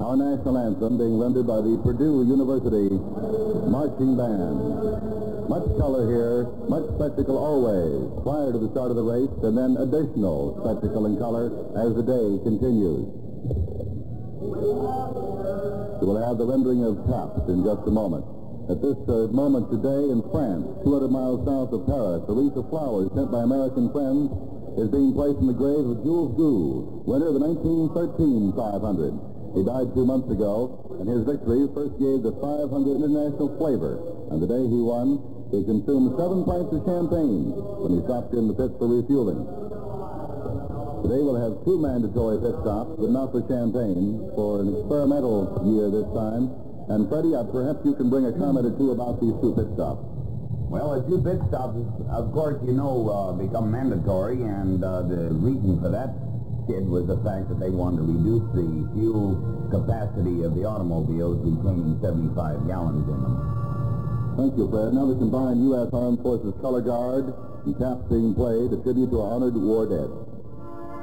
our national anthem being rendered by the Purdue University Marching Band. Much color here, much spectacle always, prior to the start of the race, and then additional spectacle and color as the day continues. We will have the rendering of taps in just a moment. At this moment today in France, 200 miles south of Paris, a wreath of flowers sent by American friends is being placed in the grave of Jules Gould, winner of the 1913 500. He died 2 months ago, and his victory first gave the 500 international flavor. And the day he won, he consumed 7 pints of champagne when he stopped in the pits for refueling. Today we'll have 2 mandatory pit stops, but not for champagne, for an experimental year this time. And Freddie, perhaps you can bring a comment or two about these 2 pit stops. Well, the 2 pit stops, of course, become mandatory, and the reason for that was the fact that they wanted to reduce the fuel capacity of the automobiles, retaining 75 gallons in them. Thank you, Fred. Now the combined U.S. Armed Forces Color Guard and taps being played, a tribute to our honored war dead.